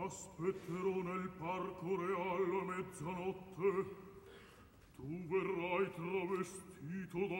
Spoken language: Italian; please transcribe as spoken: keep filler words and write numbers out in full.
Aspetterò nel parco reale a mezzanotte. Tu verrai travestito da